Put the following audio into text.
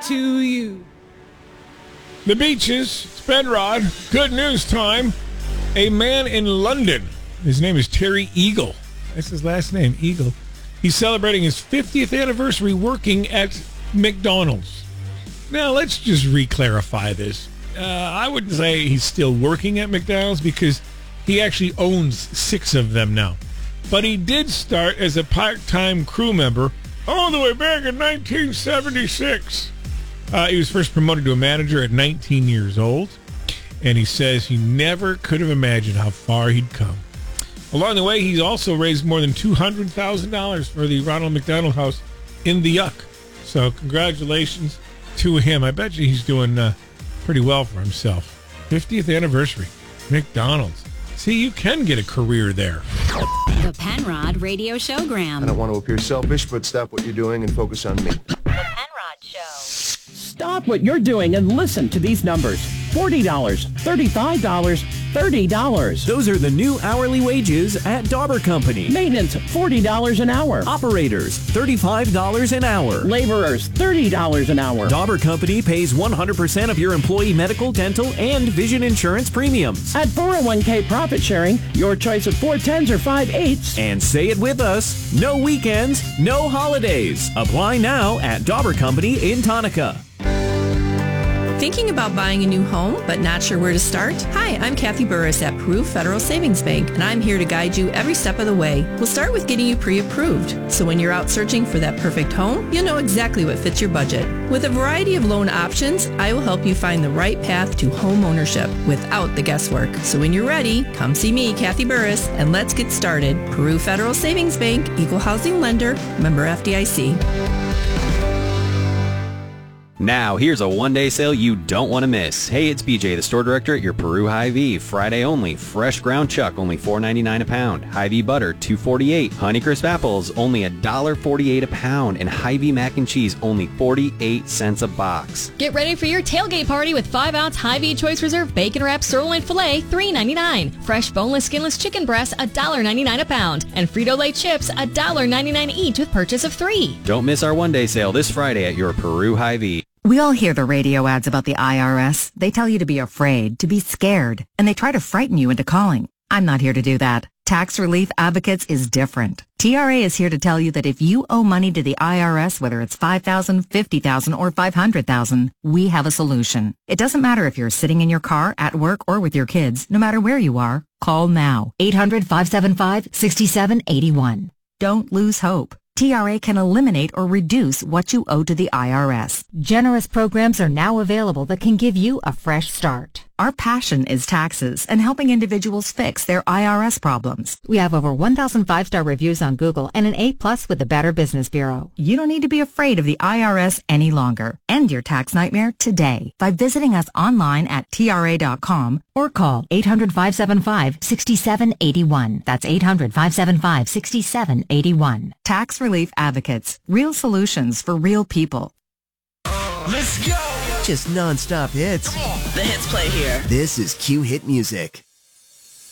to you. The Beaches, it's Ben Rod. Good news time. A man in London, his name is Terry Eagle. That's his last name, Eagle. He's celebrating his 50th anniversary working at McDonald's. Now, let's just re-clarify this. I wouldn't say he's still working at McDonald's because he actually owns 6 of them now. But he did start as a part-time crew member all the way back in 1976. He was first promoted to a manager at 19 years old, and he says he never could have imagined how far he'd come. Along the way, he's also raised more than $200,000 for the Ronald McDonald House in the Yuck. So congratulations to him. I bet you he's doing pretty well for himself. 50th anniversary, McDonald's. See, you can get a career there. The Penrod Radio Showgram. I don't want to appear selfish, but stop what you're doing and focus on me. The Penrod Show. Stop what you're doing and listen to these numbers. $40, $35, $30. Those are the new hourly wages at Dauber Company. Maintenance, $40 an hour. Operators, $35 an hour. Laborers, $30 an hour. Dauber Company pays 100% of your employee medical, dental, and vision insurance premiums. At 401k profit sharing, your choice of 410s or 5/8. And say it with us, no weekends, no holidays. Apply now at Dauber Company in Tonka. Thinking about buying a new home, but not sure where to start? Hi, I'm Kathy Burris at Peru Federal Savings Bank, and I'm here to guide you every step of the way. We'll start with getting you pre-approved, so when you're out searching for that perfect home, you'll know exactly what fits your budget. With a variety of loan options, I will help you find the right path to home ownership without the guesswork. So when you're ready, come see me, Kathy Burris, and let's get started. Peru Federal Savings Bank, Equal Housing Lender, member FDIC. Now, here's a one-day sale you don't want to miss. Hey, it's BJ, the store director at your Peru Hy-Vee. Friday only, fresh ground chuck, only $4.99 a pound. Hy-Vee butter, $2.48. Honeycrisp apples, only $1.48 a pound. And Hy-Vee mac and cheese, only 48 cents a box. Get ready for your tailgate party with 5-ounce Hy-Vee Choice Reserve Bacon Wrapped Sirloin Filet, $3.99. Fresh boneless, skinless chicken breasts, $1.99 a pound. And Frito-Lay chips, $1.99 each with purchase of 3. Don't miss our one-day sale this Friday at your Peru Hy-Vee. We all hear the radio ads about the IRS. They tell you to be afraid, to be scared, and they try to frighten you into calling. I'm not here to do that. Tax Relief Advocates is different. TRA is here to tell you that if you owe money to the IRS, whether it's $5,000, $50,000, or $500,000, we have a solution. It doesn't matter if you're sitting in your car, at work, or with your kids. No matter where you are, call now. 800-575-6781. Don't lose hope. TRA can eliminate or reduce what you owe to the IRS. Generous programs are now available that can give you a fresh start. Our passion is taxes and helping individuals fix their IRS problems. We have over 1,000 5-star reviews on Google and an A+ with the Better Business Bureau. You don't need to be afraid of the IRS any longer. End your tax nightmare today by visiting us online at TRA.com or call 800-575-6781. That's 800-575-6781. Tax Relief Advocates. Real solutions for real people. Let's go! Just non-stop hits. The hits play here. This is Q Hit Music.